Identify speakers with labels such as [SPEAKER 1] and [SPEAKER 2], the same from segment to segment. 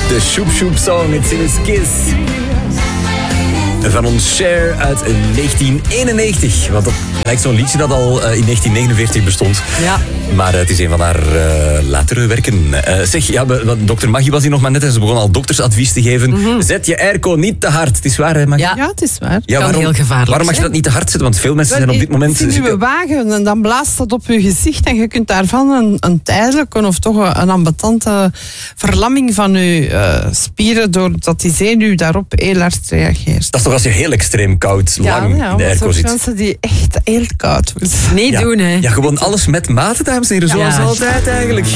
[SPEAKER 1] De Shoop Shoop Song, It's in His Kiss. Van ons Cher uit 1991. Want dat lijkt zo'n liedje dat al in 1949 bestond.
[SPEAKER 2] Ja.
[SPEAKER 1] Maar het is een van haar latere werken. Zeg, ja, dokter Maggie was hier nog maar net en ze begon al doktersadvies te geven. Mm-hmm. Zet je airco niet te hard. Het is waar, hè, Maggie?
[SPEAKER 3] Ja, het is waar.
[SPEAKER 1] Ja,
[SPEAKER 2] kan heel gevaarlijk
[SPEAKER 1] waarom mag je dat niet te hard zetten? Want veel mensen zijn op dit moment...
[SPEAKER 3] Het is in uw wagen en dan blaast dat op je gezicht en je kunt daarvan een tijdelijke of toch een ambetante verlamming van je spieren doordat die zenuw daarop heel hard reageert.
[SPEAKER 1] Dat is toch als je heel extreem koud lang in de airco zit.
[SPEAKER 3] Mensen die echt heel koud worden.
[SPEAKER 2] Niet doen, hè.
[SPEAKER 1] Ja, gewoon alles met mate, dames en heren. Zoals altijd eigenlijk.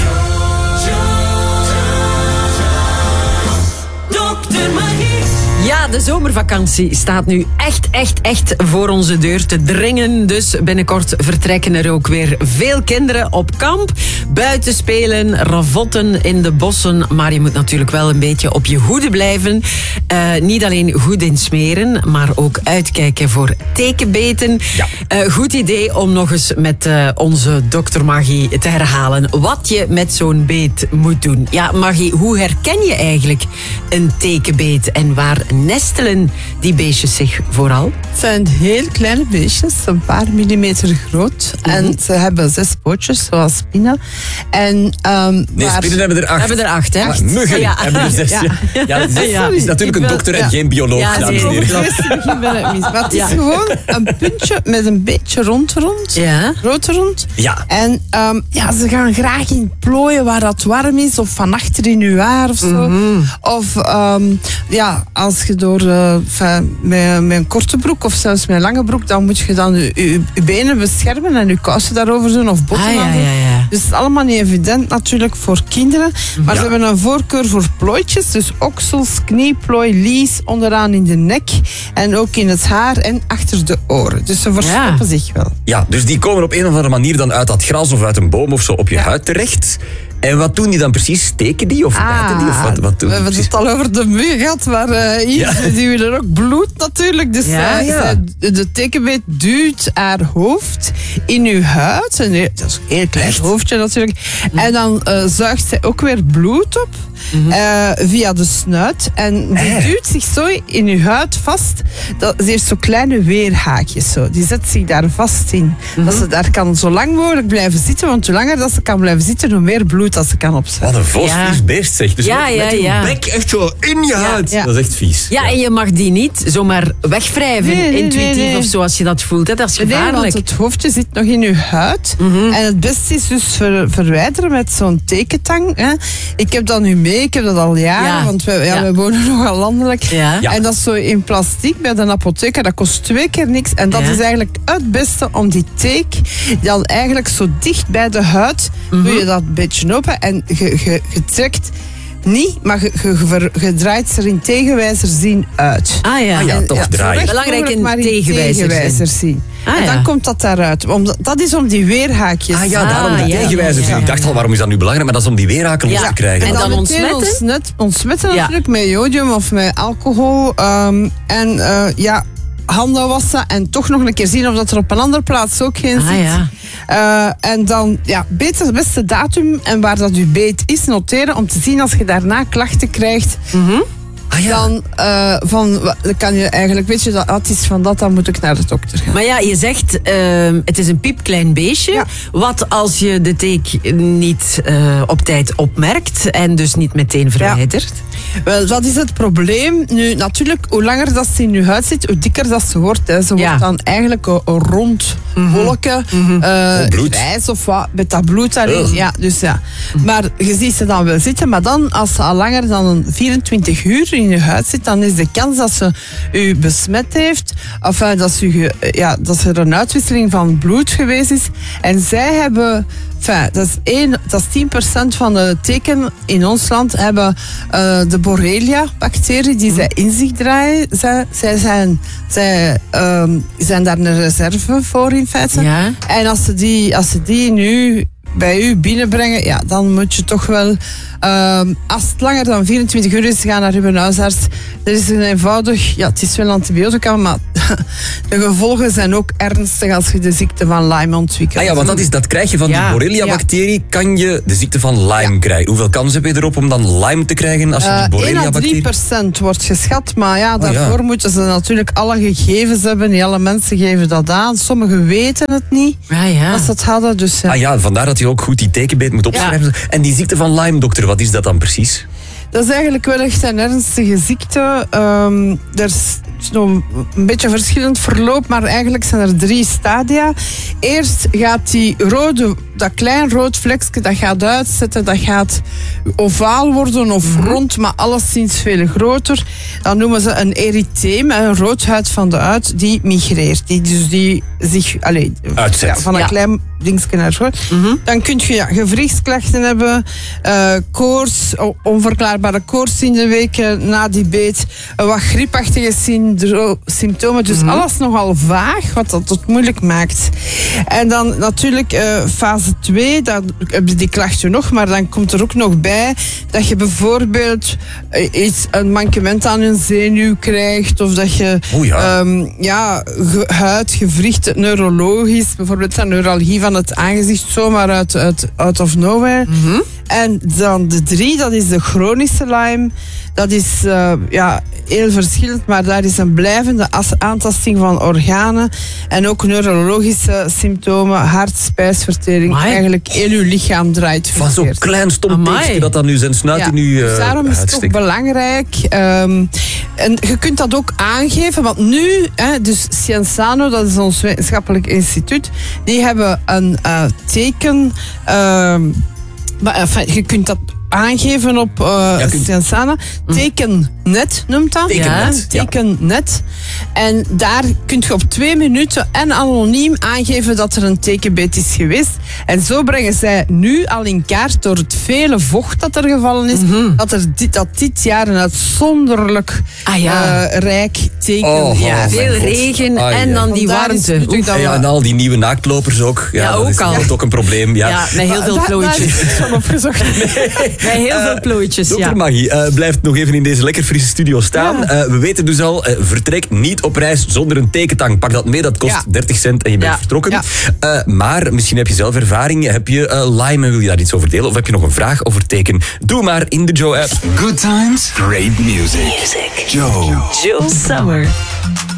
[SPEAKER 2] Ja, de zomervakantie staat nu echt voor onze deur te dringen. Dus binnenkort vertrekken er ook weer veel kinderen op kamp. Buiten spelen, ravotten in de bossen. Maar je moet natuurlijk wel een beetje op je hoede blijven. Niet alleen goed insmeren, maar ook uitkijken voor tekenbeten. Ja. Goed idee om nog eens met onze dokter Maggie te herhalen wat je met zo'n beet moet doen. Ja, Maggie, hoe herken je eigenlijk een tekenbeet en waar nestelen die beestjes zich vooral?
[SPEAKER 3] Het zijn heel kleine beestjes, een paar millimeter groot. Mm-hmm. En ze hebben 6 pootjes, zoals spinnen. En,
[SPEAKER 1] spinnen hebben er 8.
[SPEAKER 2] Hebben er 8, hè?
[SPEAKER 1] Maar muggen hebben er 6. Ja, 6 is natuurlijk een dokter en geen bioloog.
[SPEAKER 2] Ja,
[SPEAKER 1] dames en heren.
[SPEAKER 3] Maar het is gewoon een puntje met een beetje rond.
[SPEAKER 2] Ja.
[SPEAKER 3] Rond.
[SPEAKER 1] Ja.
[SPEAKER 3] En ze gaan graag in plooien waar dat warm is, of van achter in je haar of zo. Mm-hmm. Of als je door met een korte broek of zelfs met een lange broek, dan moet je dan je benen beschermen en je kousen daarover doen of botten aan doen. Ja. Dus het is allemaal niet evident natuurlijk voor kinderen. Maar ze hebben een voorkeur voor plooitjes. Dus oksels, knieplooi, lies, onderaan in de nek. En ook in het haar en achter de oren. Dus ze verstoppen zich wel.
[SPEAKER 1] Ja, dus die komen op een of andere manier dan uit dat gras of uit een boom of zo op je huid terecht. En wat doen die dan precies? Steken die of bijten die? Of wat doen
[SPEAKER 3] we hebben het al over de muggen gehad, maar hier zien we er ook bloed natuurlijk. Dus de tekenbeet duwt haar hoofd in uw huid. En dat is een heel klein hoofdje natuurlijk. En dan zuigt zij ook weer bloed op. Via de snuit. En die duwt zich zo in je huid vast. Ze heeft zo kleine weerhaakjes. Zo. Die zet zich daar vast in. Dat ze daar kan zo lang mogelijk blijven zitten. Want hoe langer dat ze kan blijven zitten, hoe meer bloed dat ze kan opzetten.
[SPEAKER 1] Wat een vies beest zeg. Dus met je bek echt zo in je huid.
[SPEAKER 3] Ja.
[SPEAKER 1] Dat is echt vies.
[SPEAKER 2] Ja, en je mag die niet zomaar wegwrijven. Intuïtief of zo, als je dat voelt. Hè. Dat is gevaarlijk.
[SPEAKER 3] Nee, want het hoofdje zit nog in je huid. En het beste is dus verwijderen met zo'n tekentang. Hè. Ik heb dat nu mee. Ik heb dat al jaren, want we wonen nogal landelijk. Ja. En dat is zo in plastic bij de apotheker. Dat kost 2 keer niks. En dat is eigenlijk het beste om die teek dan eigenlijk zo dicht bij de huid doe je dat een beetje open en je trekt niet, maar je draait ze er in tegenwijzer zien uit.
[SPEAKER 1] Toch draaien.
[SPEAKER 2] Belangrijk in tegenwijzer
[SPEAKER 3] zien. En dan komt dat daaruit. Dat is om die weerhaakjes.
[SPEAKER 1] Daarom die tegenwijzer zien. Ik dacht al, waarom is dat nu belangrijk? Maar dat is om die weerhaken los te krijgen.
[SPEAKER 2] En dan ontsmetten?
[SPEAKER 3] Ontsmetten natuurlijk met jodium of met alcohol. Handen wassen en toch nog een keer zien of dat er op een andere plaats ook geen zit. En dan de beste datum en waar dat uw beet is noteren om te zien als je daarna klachten krijgt. Dan kan je eigenlijk, weet je, dat is van dat, dan moet ik naar de dokter gaan.
[SPEAKER 2] Maar ja, je zegt, het is een piepklein beestje. Ja. Wat als je de teek niet op tijd opmerkt en dus niet meteen verwijdert?
[SPEAKER 3] Wel, dat is het probleem. Nu, natuurlijk, hoe langer dat ze in je huid zit, hoe dikker dat ze wordt. Hè. Ze wordt dan eigenlijk een rond wolken, grijs of wat, met dat bloed daarin. Maar je ziet ze dan wel zitten, maar dan, als ze al langer dan 24 uur in je huid zit, dan is de kans dat ze u besmet heeft, of dat er een uitwisseling van bloed geweest is. En zij hebben, dat is 10% van de teken in ons land, hebben de Borrelia-bacterie die zij in zich draaien. Zij zijn daar een reserve voor in feite. Ja. En als ze die nu bij u binnenbrengen, dan moet je toch wel, als het langer dan 24 uur is, gaan naar uw huisarts. Er is een eenvoudig, het is wel antibiotica, maar de gevolgen zijn ook ernstig als je de ziekte van Lyme ontwikkelt.
[SPEAKER 1] Ah ja, want dat krijg je van die Borrelia-bacterie. Kan je de ziekte van Lyme krijgen? Hoeveel kans heb je erop om dan Lyme te krijgen als je die Borrelia-bacterie...
[SPEAKER 3] 1 à 3% wordt geschat, maar daarvoor moeten ze natuurlijk alle gegevens hebben. Niet alle mensen geven dat aan. Sommigen weten het niet als ze het hadden. Dus,
[SPEAKER 1] vandaar dat je ook goed die tekenbeet moet opschrijven. Ja. En die ziekte van Lyme, dokter, wat is dat dan precies?
[SPEAKER 3] Dat is eigenlijk wel echt een ernstige ziekte. Er is nog een beetje verschillend verloop, maar eigenlijk zijn er 3 stadia. Eerst gaat dat klein rood vlekje, dat gaat uitzetten, dat gaat ovaal worden of rond, maar alleszins veel groter. Dat noemen ze een erytheem, een roodhuid van de huid, die migreert. Die zich uitzet. Van een klein dingetje naar groot. Dan kun je gewrichtsklachten hebben, koorts, onverklaarbare koorts in de weken na die beet, wat griepachtige symptomen. Dus alles nogal vaag, wat dat tot moeilijk maakt. En dan natuurlijk fase 2, dan heb je die klachten nog, maar dan komt er ook nog bij dat je bijvoorbeeld een mankement aan een zenuw krijgt, of dat je huidgewricht neurologisch, bijvoorbeeld een neuralgie van het aangezicht, zomaar out of nowhere. En dan de 3, dat is de chronische Lyme. Dat is heel verschillend, maar daar is een blijvende aantasting van organen en ook neurologische symptomen, hart, spijsvertering. Eigenlijk heel uw lichaam draait
[SPEAKER 1] van zo'n klein stom teekje dat dan nu zijn snuit in uw
[SPEAKER 3] dus daarom is het ook belangrijk. En je kunt dat ook aangeven, want nu, dus Scienzano, dat is ons wetenschappelijk instituut, die hebben een teken... je kunt dat aangeven op Scienzano. Tekennet noemt dat. Tekennet. En daar kun je op 2 minuten en anoniem aangeven dat er een tekenbeet is geweest. En zo brengen zij nu al in kaart, door het vele vocht dat er gevallen is, dat dit jaar een uitzonderlijk rijk tekenjaar is.
[SPEAKER 2] Veel regen en dan die warmte.
[SPEAKER 1] En al die nieuwe naaktlopers ook. Dat is ook een probleem.
[SPEAKER 2] Ja, met heel veel plooitjes.
[SPEAKER 3] Daar is van opgezocht.
[SPEAKER 2] Met heel veel plooitjes,
[SPEAKER 1] Dokter Maggie, blijft nog even in deze lekker frisse studio staan. We weten dus al, vertrek niet op reis zonder een tekentang. Pak dat mee, dat kost 30 cent en je bent vertrokken. Maar misschien heb je zelf ervaring, heb je Lyme en wil je daar iets over delen? Of heb je nog een vraag over teken? Doe maar in de Joe-app.
[SPEAKER 4] Good times, great music. Joe Summer.